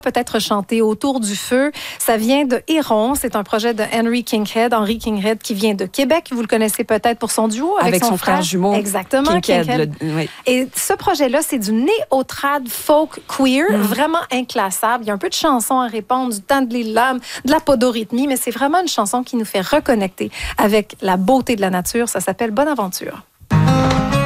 peut-être chanter autour du feu. Ça vient de Héron. C'est un projet de Henry Kinghead, qui vient de Québec. Vous le connaissez peut-être pour son duo avec son frère jumeau. Exactement, Kinghead. Oui. Et ce projet-là, c'est du néo-trad folk queer, vraiment inclassable. Il y a un peu de chansons à répondre, du temps de l'âme, de la podorythmie, mais c'est vraiment une chanson qui nous fait reconnecter avec la beauté de la nature. Ça s'appelle Bonne Aventure.